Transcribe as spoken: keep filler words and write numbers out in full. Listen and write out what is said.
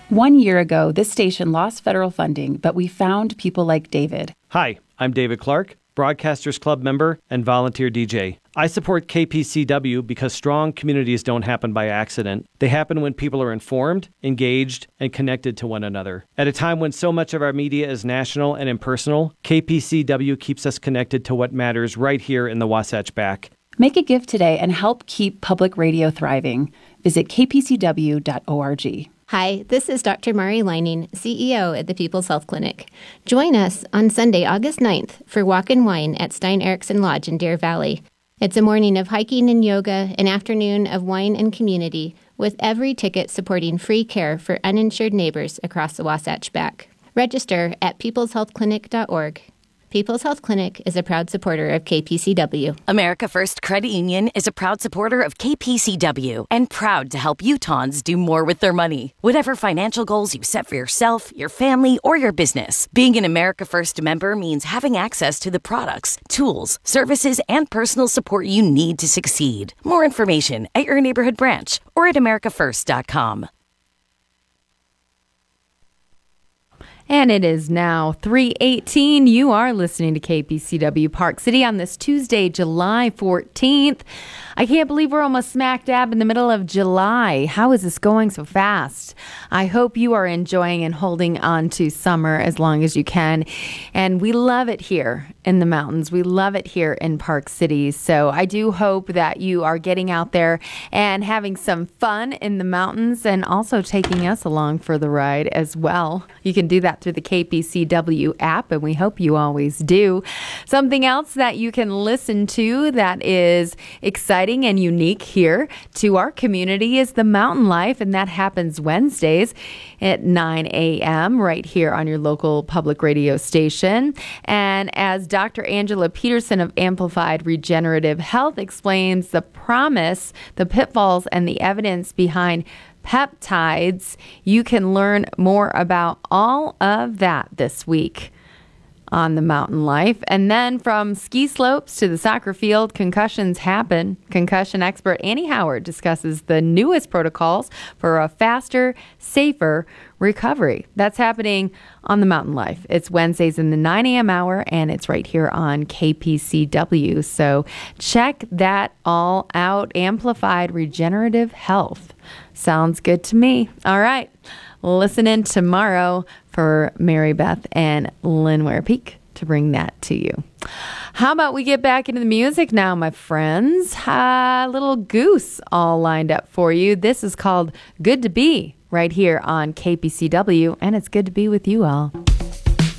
One year ago, this station lost federal funding, but we found people like David. Hi, I'm David Clark, Broadcasters Club member and volunteer D J. I support K P C W because strong communities don't happen by accident. They happen when people are informed, engaged, and connected to one another. At a time when so much of our media is national and impersonal, K P C W keeps us connected to what matters right here in the Wasatch Back. Make a gift today and help keep public radio thriving. Visit k p c w dot org. Hi, this is Doctor Mari Lining, C E O at the People's Health Clinic. Join us on Sunday, August ninth for Walk and Wine at Stein Eriksen Lodge in Deer Valley. It's a morning of hiking and yoga, an afternoon of wine and community, with every ticket supporting free care for uninsured neighbors across the Wasatch Back. Register at peoples health clinic dot org. People's Health Clinic is a proud supporter of K P C W. America First Credit Union is a proud supporter of K P C W and proud to help Utahns do more with their money. Whatever financial goals you set for yourself, your family, or your business, being an America First member means having access to the products, tools, services, and personal support you need to succeed. More information at your neighborhood branch or at america first dot com. And it is now three eighteen. You are listening to K P C W Park City on this Tuesday, July fourteenth. I can't believe we're almost smack dab in the middle of July. How is this going so fast? I hope you are enjoying and holding on to summer as long as you can. And we love it here in the mountains. We love it here in Park City. So I do hope that you are getting out there and having some fun in the mountains and also taking us along for the ride as well. You can do that through the K P C W app, and we hope you always do. Something else that you can listen to that is exciting and unique here to our community is the Mountain Life, and that happens Wednesdays at nine a.m. right here on your local public radio station. And as Doctor Angela Peterson of Amplified Regenerative Health explains the promise, the pitfalls, and the evidence behind peptides, you can learn more about all of that this week on the Mountain Life. And then from ski slopes to the soccer field, concussions happen. Concussion expert Annie Howard discusses the newest protocols for a faster, safer recovery. That's happening on the Mountain Life. It's Wednesdays in the nine a.m. hour, and it's right here on K P C W. So check that all out. Amplified Regenerative Health. Sounds good to me. All right. Listen in tomorrow for Mary Beth and Lynn Ware Peak to bring that to you. How about we get back into the music now, my friends? A little Goose all lined up for you. This is called Good to Be right here on K P C W, and it's good to be with you all.